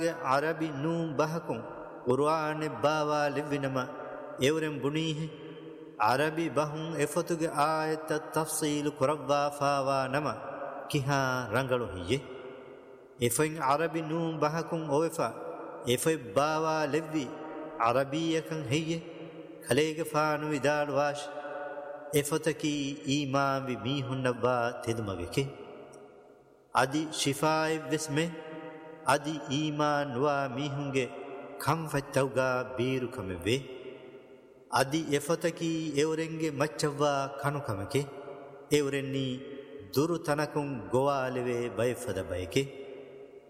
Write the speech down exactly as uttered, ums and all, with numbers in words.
عربي نوم بحكم قرآن باوا لبنما اورم بنيه عربي بهم افتوغ آية التفصيل كربا فاوا نما كيها رنگلو هي افين عربي نوم بحكم اوفا افي باوا لبي عربية كان هي خليغ فانو ودال واش افتكي ايمان بميهن نبا تدمغكي ادي شفاء بسمه ادي ايمان وا ميهنگه كم فتوغا بيرو كمبه ادي افتكي اورنگه مچوا كانو كمكي اورني دورو تنكون گوالوي بيفد بيكي